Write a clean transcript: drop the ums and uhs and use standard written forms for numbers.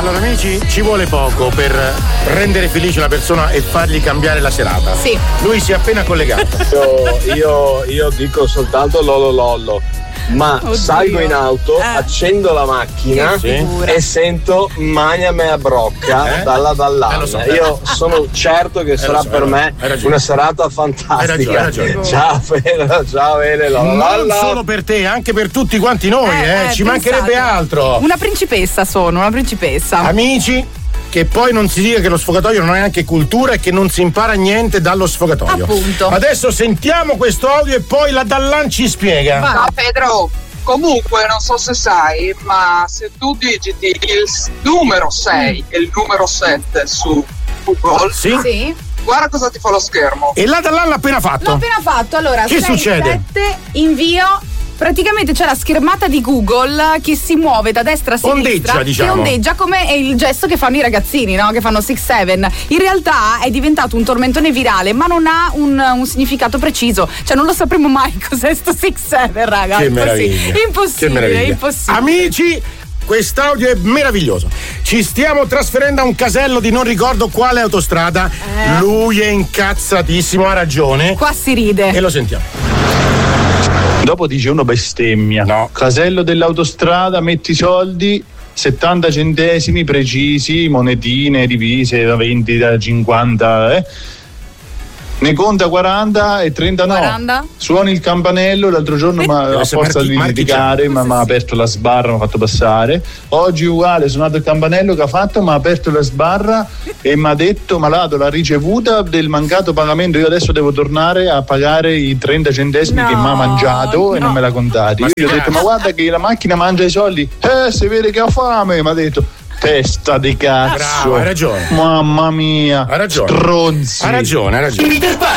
Allora amici, ci vuole poco per rendere felice una persona e fargli cambiare la serata. Sì. Lui si è appena collegato. Io dico soltanto lollo. Ma Oddio. salgo in auto, accendo la macchina e sento Magna mea brocca dalla Dall'Anna. So, Io sono certo che sarà per me una serata fantastica. Hai ragione. Ciao Ele, non solo per te, anche per tutti quanti noi, ci mancherebbe altro. Una principessa sono, una principessa. Amici, che poi non si dica che lo sfogatoio non è anche cultura e che non si impara niente dallo sfogatoio. Appunto. Adesso sentiamo questo audio e poi la Dallan ci spiega. No, Pedro, comunque non so se sai, ma se tu digiti il numero 6 e il numero 7 su Google, Sì. guarda cosa ti fa lo schermo. E la Dallan l'ha appena fatto. L'ho appena fatto, allora Che 6, succede? 7, invio. Praticamente c'è la schermata di Google che si muove da destra a sinistra, Ondeggia, diciamo. che ondeggia come è il gesto che fanno i ragazzini, no? Che fanno 6-7. In realtà è diventato un tormentone virale, ma non ha un significato preciso. Cioè non lo sapremo mai cos'è sto 6-7, raga. Che meraviglia. Impossibile, Che meraviglia. impossibile. Amici, quest'audio è meraviglioso. Ci stiamo trasferendo a un casello di non ricordo quale autostrada. Lui è incazzatissimo, ha ragione. Qua si ride. E lo sentiamo. Dopo dice uno bestemmia. No. Casello dell'autostrada, metti i soldi, 70 centesimi precisi, monetine divise da 20, da 50, ne conta 40 e 30 no. 40. Suoni il campanello, l'altro giorno a forza di litigare mi ha aperto la sbarra, mi ha fatto passare. Oggi uguale, ho suonato il campanello, che ha fatto? Mi ha aperto la sbarra e mi ha detto: ma dato la ricevuta del mancato pagamento, io adesso devo tornare a pagare i 30 centesimi che mi ha mangiato e non me l'ha contati. Io gli ho detto: ma guarda che la macchina mangia i soldi, si vede che ho fame. Mi ha detto: testa di cazzo. Bravo, hai ragione. Mamma mia. Ha ragione. Stronzi. Ha ragione.